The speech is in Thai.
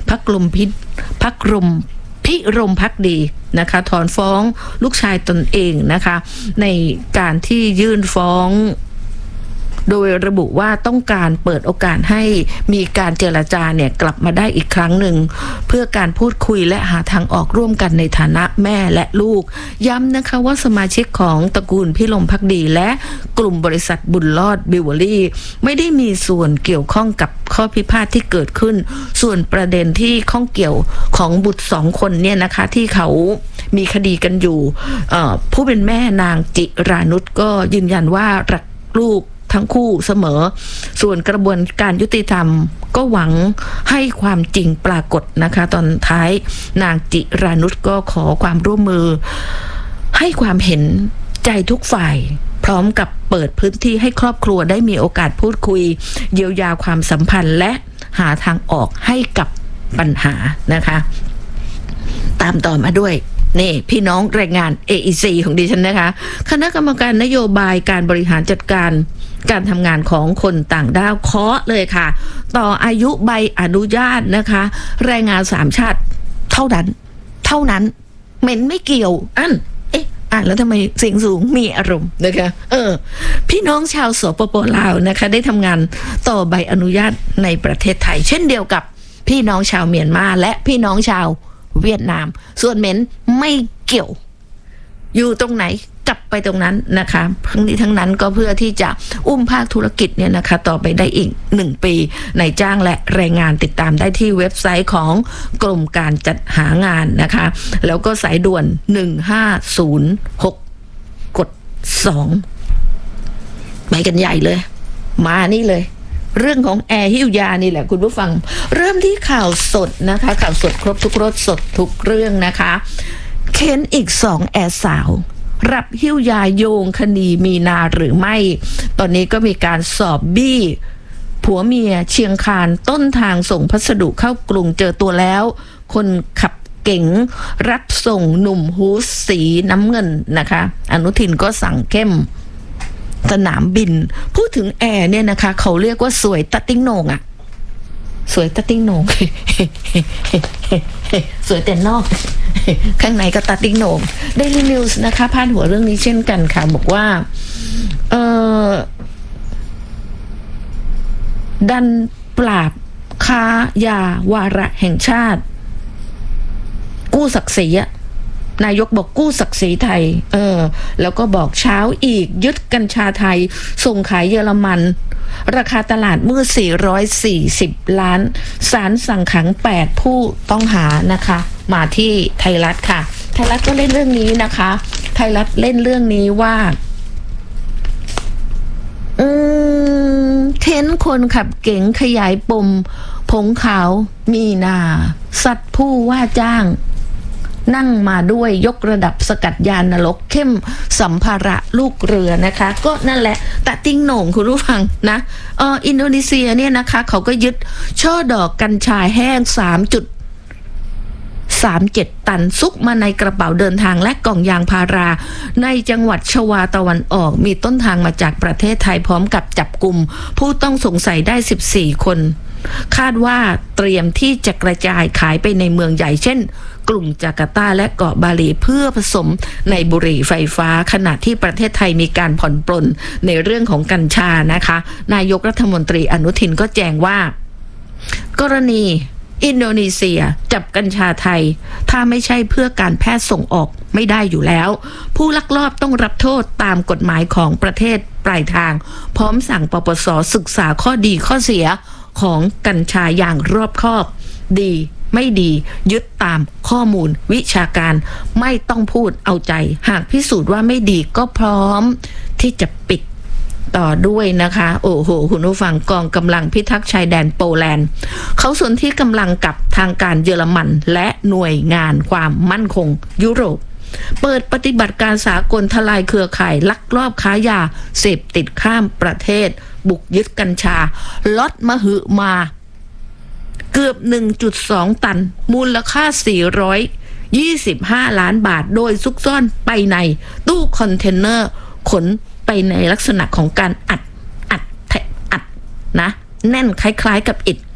พักรมพิรมภักดีนะคะถอนฟ้องลูกชายตนเองนะคะในการที่ยื่นฟ้องโดยระบุว่าต้องการเปิดโอกาสให้มีการเจรจาเนี่ยกลับมาได้อีกครั้งหนึ่งเพื่อการพูดคุยและหาทางออกร่วมกันในฐานะแม่และลูกย้ำนะคะว่าสมาชิกของตระกูลพิรมภักดีและกลุ่มบริษัทบุญรอดบิวเวอรี่ไม่ได้มีส่วนเกี่ยวข้องกับข้อพิพาทที่เกิดขึ้นส่วนประเด็นที่ข้องเกี่ยวของบุตร2 คนเนี่ยนะคะที่เขามีคดีกันอยู่ผู้เป็นแม่นางจิรานุชก็ยืนยันว่ารักลูกทั้งคู่เสมอส่วนกระบวนการยุติธรรมก็หวังให้ความจริงปรากฏนะคะตอนท้ายนางจิรานุชก็ขอความร่วมมือให้ความเห็นใจทุกฝ่ายพร้อมกับเปิดพื้นที่ให้ครอบครัวได้มีโอกาสพูดคุยเยียวยาความสัมพันธ์และหาทางออกให้กับปัญหานะคะตามต่อมาด้วยนี่พี่น้องแรงงาน AEC ของดิฉันนะคะคณะกรรมการนโยบายการบริหารจัดการการทำงานของคนต่างด้าวเคาะเลยค่ะต่ออายุใบอนุญาตนะคะแรงงาน3 ชาติเท่านั้นเหม็นไม่เกี่ยวอ่านแล้วทำไมเสียงสูงมีอารมณ์นะคะพี่น้องชาวสปป.ลาวนะคะได้ทำงานต่อใบอนุญาตในประเทศไทยเช่นเดียวกับพี่น้องชาวเมียนมาและพี่น้องชาวเวียดนามส่วนเหม็นไม่เกี่ยวอยู่ตรงไหนกลับไปตรงนั้นนะคะทั้งนี้ทั้งนั้นก็เพื่อที่จะอุ้มภาคธุรกิจเนี่ยนะคะต่อไปได้อีก1 ปีนายจ้างและแรงงานติดตามได้ที่เว็บไซต์ของกรมการจัดหางานนะคะแล้วก็สายด่วน1506กด2ไปกันใหญ่เลยมานี่เลยเรื่องของแอร์หิ้วยานี่แหละคุณผู้ฟังเริ่มที่ข่าวสดนะคะข่าวสดครบทุกรสสดทุกเรื่องนะคะเค้นอีก2 แอร์สาวรับหิ้วยาโยงคดีมีนาหรือไม่ตอนนี้ก็มีการสอบบี้ผัวเมียเชียงคานต้นทางส่งพัสดุเข้ากรุงเจอตัวแล้วคนขับเก๋งรับส่งหนุ่มฮูสสีน้ำเงินนะคะอนุทินก็สั่งเข้มสนามบินพูดถึงแอร์เนี่ยนะคะเขาเรียกว่าสวยตะติ้งโหน่งอะสวยตะติ้งโหน่ง สวยแต่นอกข้างในก็ตะติ้งโหน่ง Daily News นะคะพาดหัวเรื่องนี้เช่นกันค่ะบอกว่าดันปราบค้ายาวาระแห่งชาติกู้ศักดิ์ศรีอะนายกบอกกู้ศักดิ์ศรีไทยแล้วก็บอกเช้าอีกยึดกัญชาไทยส่งขายเยอรมันราคาตลาดมืด440 ล้านศาลสั่งขัง8 ผู้ต้องหานะคะมาที่ไทยรัฐค่ะไทยรัฐก็เล่นเรื่องนี้นะคะไทยรัฐเล่นเรื่องนี้ว่าเค้นคนขับเก๋งขยายปมผงขาวมีนาสัตว์ผู้ว่าจ้างนั่งมาด้วยยกระดับสกัดยานนรกเข้มสัมภาระลูกเรือนะคะก็นั่นแหละตะติ้งโหน่งคุณผู้ฟังนะอินโดนีเซียเนี่ยนะคะเขาก็ยึดช่อดอกกัญชาแห้ง3.37 ตันซุกมาในกระเป๋าเดินทางและกล่องยางพาราในจังหวัดชวาตะวันออกมีต้นทางมาจากประเทศไทยพร้อมกับจับกุมผู้ต้องสงสัยได้14 คนคาดว่าเตรียมที่จะกระจายขายไปในเมืองใหญ่เช่นกรุงจาการ์ตาและเกาะบาหลีเพื่อผสมในบุหรี่ไฟฟ้าขณะที่ประเทศไทยมีการผ่อนปลนในเรื่องของกัญชานะคะนายกรัฐมนตรีอนุทินก็แจ้งว่ากรณีอินโดนีเซียจับกัญชาไทยถ้าไม่ใช่เพื่อการแพทย์ส่งออกไม่ได้อยู่แล้วผู้ลักลอบต้องรับโทษตามกฎหมายของประเทศปลายทางพร้อมสั่งปปส.ศึกษาข้อดีข้อเสียของกัญชาอย่างรอบคอบดีไม่ดียึดตามข้อมูลวิชาการไม่ต้องพูดเอาใจหากพิสูจน์ว่าไม่ดีก็พร้อมที่จะปิดต่อด้วยนะคะโอ้โหคุณผู้ฟังกองกำลังพิทักษ์ชายแดนโปแลนด์เขาส่วนที่กำลังกับทางการเยอรมันและหน่วยงานความมั่นคงยุโรปเปิดปฏิบัติการสากลทลายเครือข่ายลักลอบค้ายาเสพติดข้ามประเทศบุกยึดกัญชาล็อตมหึมาเกือบ 1.2 ตันมูลค่า425 ล้านบาทโดยซุกซ่อนไปในตู้คอนเทนเนอร์ขนไปในลักษณะของการอัดนะแน่นคล้ายๆกับอิฐ